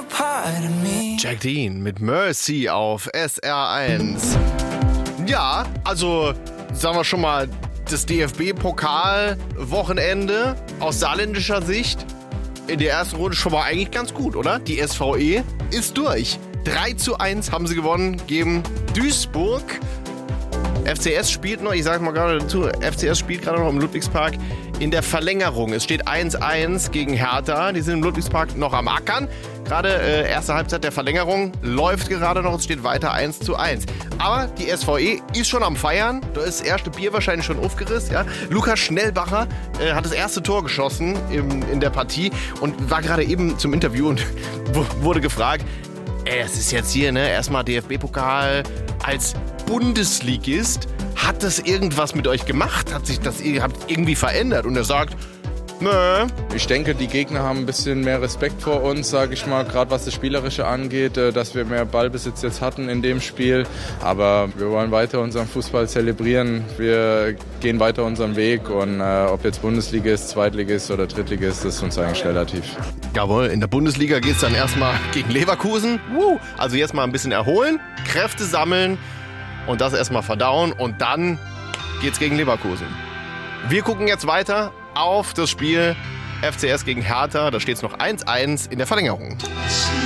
Jack Dean mit Mercy auf SR1. Ja, also sagen wir schon mal, das DFB-Pokal-Wochenende aus saarländischer Sicht in der ersten Runde schon mal eigentlich ganz gut, oder? Die SVE ist durch. 3:1 haben sie gewonnen gegen Duisburg. FCS spielt noch, ich sage mal gerade dazu, FCS spielt gerade noch im Ludwigspark in der Verlängerung. Es steht 1:1 gegen Hertha. Die sind im Ludwigspark noch am Ackern. Gerade erste Halbzeit der Verlängerung läuft gerade noch. Es steht weiter 1:1. Aber die SVE ist schon am Feiern. Da ist das erste Bier wahrscheinlich schon aufgerissen. Ja? Lukas Schnellbacher hat das erste Tor geschossen in der Partie und war gerade eben zum Interview und wurde gefragt, es ist jetzt hier, ne, erstmal DFB-Pokal als Bundesligist. Hat das irgendwas mit euch gemacht? Hat sich das irgendwie verändert? Und er sagt, nö. Ich denke, die Gegner haben ein bisschen mehr Respekt vor uns, sage ich mal, gerade was das Spielerische angeht, dass wir mehr Ballbesitz jetzt hatten in dem Spiel. Aber wir wollen weiter unseren Fußball zelebrieren. Wir gehen weiter unseren Weg und ob jetzt Bundesligist, Zweitligist oder Drittligist, das ist uns eigentlich relativ. Jawohl, in der Bundesliga geht es dann erstmal gegen Leverkusen. Also jetzt mal ein bisschen erholen, Kräfte sammeln und das erstmal verdauen und dann geht's gegen Leverkusen. Wir gucken jetzt weiter auf das Spiel FCS gegen Hertha. Da steht es noch 1:1 in der Verlängerung.